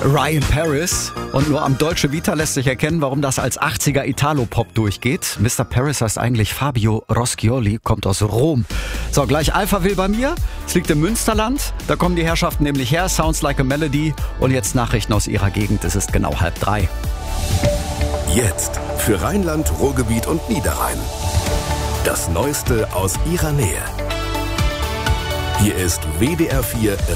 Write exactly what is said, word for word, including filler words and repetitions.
Ryan Paris. Und nur am Dolce Vita lässt sich erkennen, warum das als achtziger Italo-Pop durchgeht. Mister Paris heißt eigentlich Fabio Roscioli, kommt aus Rom. So, gleich Alphaville bei mir. Es liegt im Münsterland. Da kommen die Herrschaften nämlich her. Sounds like a Melody. Und jetzt Nachrichten aus ihrer Gegend. Es ist genau halb drei. Jetzt für Rheinland, Ruhrgebiet und Niederrhein. Das Neueste aus ihrer Nähe. Hier ist W D R vier